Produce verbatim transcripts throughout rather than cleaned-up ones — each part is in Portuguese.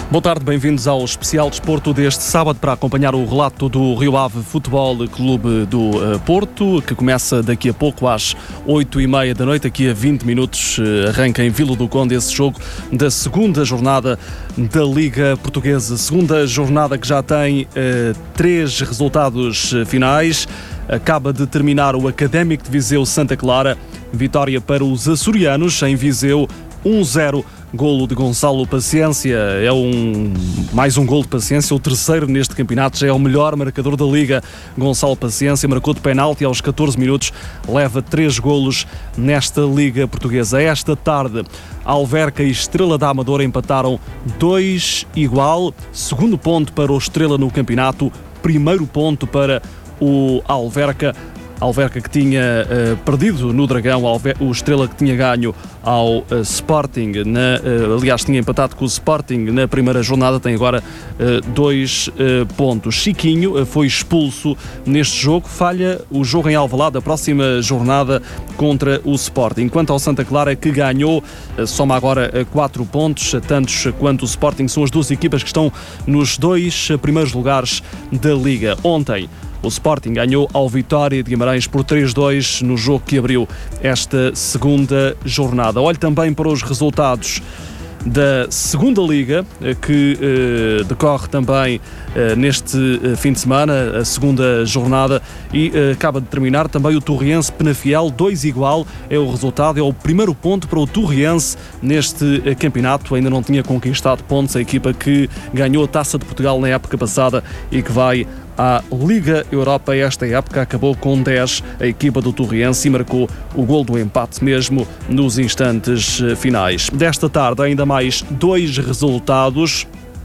Boa tarde, bem-vindos ao especial desporto deste sábado para acompanhar o relato do Rio Ave Futebol Clube do Porto, que começa daqui a pouco às oito e meia da noite, aqui a vinte minutos, arranca em Vila do Conde esse jogo da segunda jornada da Liga Portuguesa. Segunda jornada que já tem uh, três resultados finais. Acaba de terminar o Académico de Viseu Santa Clara, vitória para os açorianos em Viseu, um zero. Golo de Gonçalo Paciência, é um, mais um golo de Paciência, o terceiro neste campeonato, já é o melhor marcador da Liga. Gonçalo Paciência marcou de penalti aos catorze minutos, leva três golos nesta Liga Portuguesa. Esta tarde, Alverca e Estrela da Amadora empataram dois igual, segundo ponto para o Estrela no campeonato, primeiro ponto para o Alverca. Alverca que tinha uh, perdido no Dragão, o Estrela que tinha ganho ao uh, Sporting, na, uh, aliás tinha empatado com o Sporting na primeira jornada, tem agora uh, dois uh, pontos. Chiquinho uh, foi expulso neste jogo, falha o jogo em Alvalade da próxima jornada contra o Sporting. Quanto ao Santa Clara, que ganhou, uh, soma agora uh, quatro pontos, uh, tantos quanto o Sporting, são as duas equipas que estão nos dois uh, primeiros lugares da Liga. Ontem, o Sporting ganhou ao Vitória de Guimarães por três a dois no jogo que abriu esta segunda jornada. Olhe também para os resultados da segunda Liga, que eh, decorre também eh, neste eh, fim de semana, a segunda jornada, e eh, acaba de terminar também o Torriense Penafiel, dois igual, é o resultado, é o primeiro ponto para o Torriense neste eh, campeonato. Ainda não tinha conquistado pontos, a equipa que ganhou a Taça de Portugal na época passada e que vai à Liga Europa esta época, acabou com dez a equipa do Torriense e marcou o gol do empate mesmo nos instantes finais. Desta tarde ainda mais dois resultados: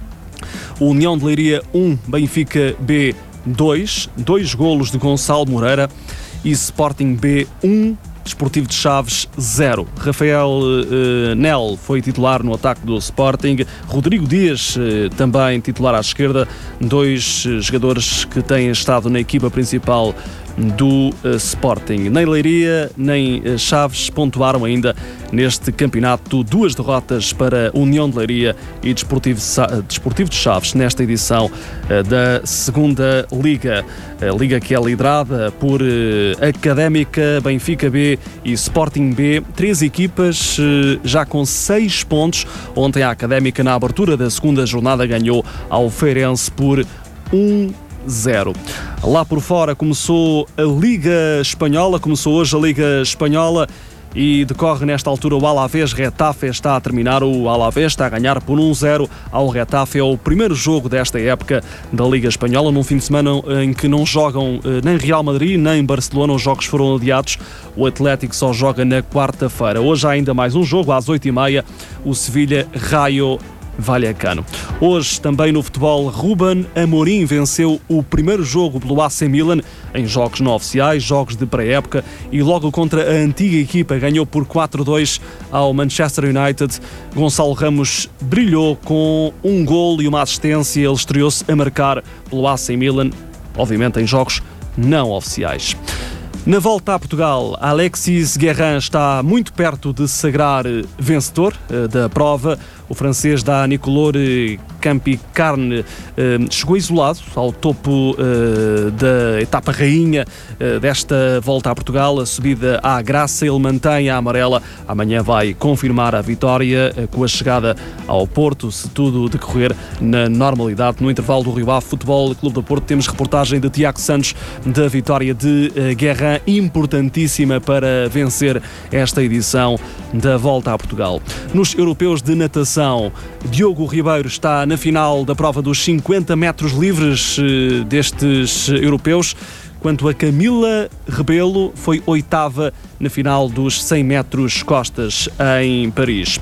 o União de Leiria um, Benfica B dois, dois golos de Gonçalo Moreira, e Sporting B um, Desportivo de Chaves zero. Rafael uh, Nel foi titular no ataque do Sporting, Rodrigo Dias uh, também titular à esquerda, dois uh, jogadores que têm estado na equipa principal do uh, Sporting. Nem Leiria nem uh, Chaves pontuaram ainda neste campeonato, duas derrotas para União de Leiria e Desportivo, uh, Desportivo de Chaves nesta edição uh, da segunda Liga. A Liga que é liderada por uh, Académica, Benfica B e Sporting B, três equipas uh, já com seis pontos. Ontem a Académica, na abertura da segunda jornada, ganhou ao Feirense por um zero. Lá por fora começou a Liga Espanhola, começou hoje a Liga Espanhola e decorre nesta altura o Alavés Getafe. Está a terminar, o Alavés está a ganhar por um zero ao Getafe. É o primeiro jogo desta época da Liga Espanhola, num fim de semana em que não jogam nem Real Madrid nem Barcelona, os jogos foram adiados. O Atlético só joga na quarta-feira. Hoje há ainda mais um jogo, às oito e meia, o Sevilha Rayo Vallecano. Hoje também no futebol, Ruben Amorim venceu o primeiro jogo pelo A C Milan em jogos não oficiais, jogos de pré-época, e logo contra a antiga equipa ganhou por quatro a dois ao Manchester United. Gonçalo Ramos brilhou com um golo e uma assistência, ele estreou-se a marcar pelo A C Milan, obviamente em jogos não oficiais. Na volta a Portugal, Alexis Guerrin está muito perto de se sagrar vencedor uh, da prova. O francês da Nicolor Campicarne uh, chegou isolado ao topo uh, da etapa rainha uh, desta volta a Portugal, a subida à Graça. Ele mantém a amarela. Amanhã vai confirmar a vitória uh, com a chegada ao Porto, se tudo decorrer na normalidade. No intervalo do Rio Ave Futebol Clube do Porto temos reportagem de Tiago Santos da vitória de uh, Guerrin, importantíssima para vencer esta edição da volta a Portugal. Nos europeus de natação, Diogo Ribeiro está na final da prova dos cinquenta metros livres uh, destes europeus. Quanto a Camila Rebelo, foi oitava na final dos cem metros costas em Paris.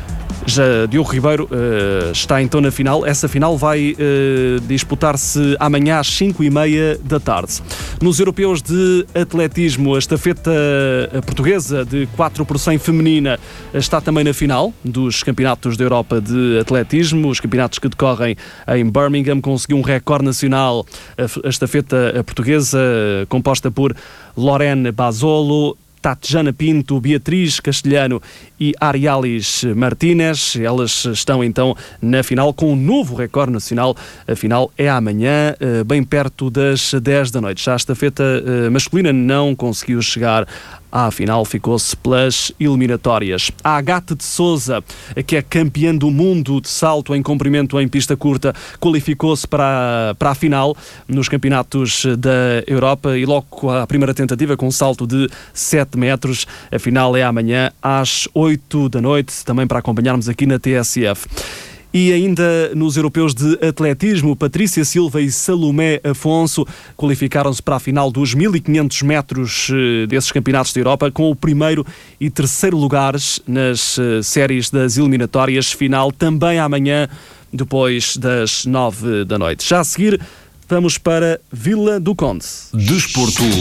Já Diogo Ribeiro uh, está então na final. Essa final vai uh, disputar-se amanhã às cinco e meia da tarde. Nos europeus de atletismo, a estafeta portuguesa de quatro por cem feminina está também na final dos campeonatos da Europa de atletismo, os campeonatos que decorrem em Birmingham. Conseguiu um recorde nacional a estafeta portuguesa, composta por Lorene Basolo, Tatjana Pinto, Beatriz Castelhano e Arialis Martínez. Elas estão então na final com um novo recorde nacional. A final é amanhã, bem perto das dez da noite. Já a estafeta masculina não conseguiu chegar à final, ficou-se pelas eliminatórias. A Agathe de Sousa, que é campeã do mundo de salto em comprimento em pista curta, qualificou-se para a, para a final nos campeonatos da Europa e logo a primeira tentativa com um salto de sete metros. A final é amanhã às oito da noite, também para acompanharmos aqui na T S F. E ainda nos europeus de atletismo, Patrícia Silva e Salomé Afonso qualificaram-se para a final dos mil e quinhentos metros desses campeonatos da Europa, com o primeiro e terceiro lugares nas séries das eliminatórias. Final também amanhã, depois das nove da noite. Já a seguir, vamos para Vila do Conde. Desporto.